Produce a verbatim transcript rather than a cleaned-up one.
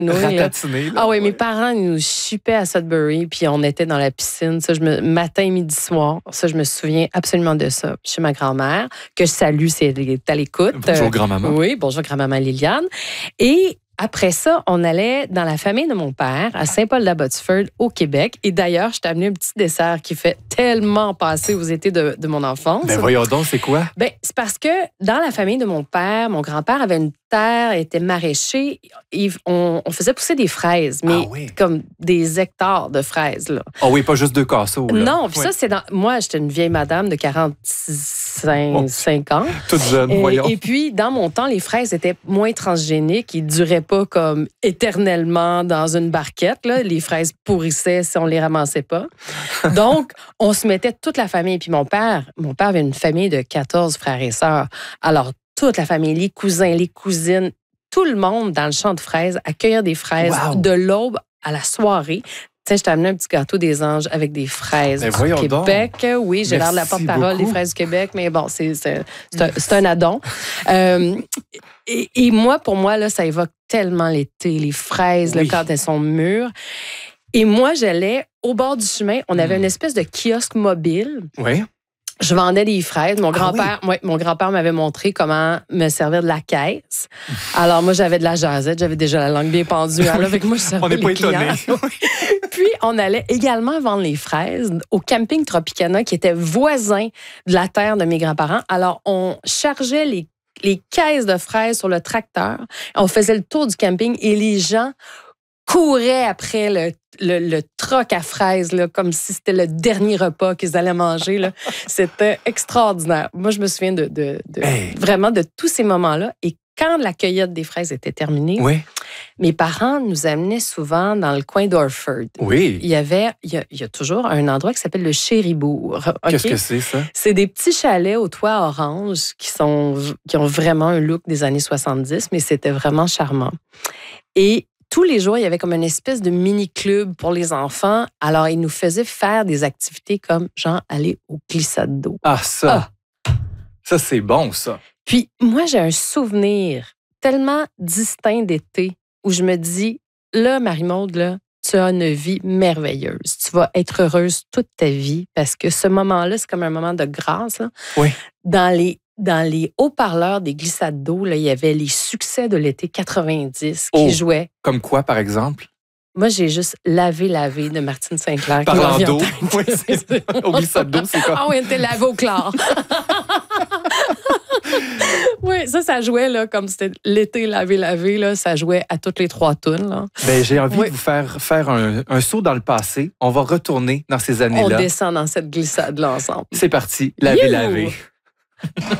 ratatiné. Là. Ah oui, ouais. mes parents ils nous chupaient à Sudbury, puis on était dans la piscine. Ça, je me, matin, midi, soir. Ça, je me souviens absolument de ça. Chez ma grand-mère, que je salue si elle est à l'écoute. Bonjour, grand-maman. Euh, oui, bonjour, grand-maman Liliane. Et après ça, on allait dans la famille de mon père à Saint-Paul-d'Abbotsford, au Québec. Et d'ailleurs, je t'ai amené un petit dessert qui fait tellement passer aux étés de, de mon enfance. Ben voyons donc, c'est quoi? Ben, c'est parce que dans la famille de mon père, mon grand-père avait une terre, était maraîcher. Et on, on faisait pousser des fraises, mais Ah oui. comme des hectares de fraises. Là. Ah oh oui, pas juste deux casseaux. Là. Non, puis ouais. ça, c'est dans... Moi, j'étais une vieille madame de quarante-cinq oh. cinq ans. Toute jeune, et, voyons. Et puis, dans mon temps, les fraises étaient moins transgéniques. Ils ne duraient pas comme éternellement dans une barquette. Là. Les fraises pourrissaient si on les ramassait pas. Donc, on se mettait toute la famille. Puis mon père, mon père avait une famille de quatorze frères et sœurs. Alors, toute la famille, les cousins, les cousines, tout le monde dans le champ de fraises, à cueillir des fraises wow. de l'aube à la soirée. Tu sais, je t'ai amené un petit gâteau des anges avec des fraises ben du Québec. Donc. Oui, j'ai l'air de la porte-parole des fraises du Québec, mais bon, c'est, c'est, c'est, un, c'est un addon. euh, et, et moi, pour moi, là, ça évoque tellement l'été, les fraises, oui. là, quand elles sont mûres. Et moi, j'allais au bord du chemin. On avait mmh. une espèce de kiosque mobile. Oui. Je vendais des fraises. Mon grand-père, ah oui. ouais, mon grand-père m'avait montré comment me servir de la caisse. Alors, moi, j'avais de la jasette. J'avais déjà la langue bien pendue. Alors, avec moi, je servais on n'est pas étonnés. Puis, on allait également vendre les fraises au camping Tropicana qui était voisin de la terre de mes grands-parents. Alors, on chargeait les, les caisses de fraises sur le tracteur. On faisait le tour du camping et les gens couraient après le, le, le troc à fraises, là, comme si c'était le dernier repas qu'ils allaient manger. Là. C'était extraordinaire. Moi, je me souviens de, de, de hey. vraiment de tous ces moments-là. Et quand la cueillette des fraises était terminée, oui. mes parents nous amenaient souvent dans le coin d'Orford. Oui. Il y avait, il y a, il y a toujours un endroit qui s'appelle le Chéribourg. Okay? Qu'est-ce que c'est, ça? C'est des petits chalets au toit orange qui, sont, qui ont vraiment un look des années soixante-dix, mais c'était vraiment charmant. Et tous les jours, il y avait comme une espèce de mini-club pour les enfants. Alors, ils nous faisaient faire des activités comme, genre, aller au glissade d'eau. Ah, ça! Ah. Ça, c'est bon, ça. Puis, moi, j'ai un souvenir tellement distinct d'été où je me dis, là, Marie-Maude, là, tu as une vie merveilleuse. Tu vas être heureuse toute ta vie parce que ce moment-là, c'est comme un moment de grâce. Là. Oui. Dans les Dans les haut-parleurs des glissades d'eau, là, il y avait les succès de l'été quatre-vingt-dix qui oh, jouaient. Comme quoi, par exemple? Moi, j'ai juste Lavé, lavé de Martine Saint-Clair. Parlant d'eau. Oui, c'est... Au glissade d'eau, c'est quoi? Ah oui, t'es lavé au chlore. Oui, ça, ça jouait là, comme c'était l'été lavé, lavé, là, ça jouait à toutes les trois tunes. Là. Ben, j'ai envie oui. de vous faire faire un, un saut dans le passé. On va retourner dans ces années-là. On descend dans cette glissade-là ensemble. C'est parti, Lavé, lavé.